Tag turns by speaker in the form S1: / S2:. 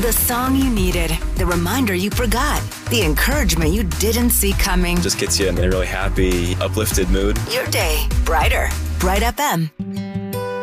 S1: The song you needed, the reminder you forgot, the encouragement you didn't see coming.
S2: Just gets you in a really happy, uplifted mood.
S1: Your day brighter. Bright FM.